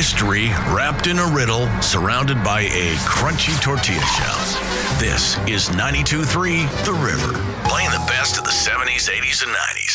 Mystery wrapped in a riddle, surrounded by a crunchy tortilla shell. This is 92.3 The River, playing the best of the 70s, 80s, and 90s.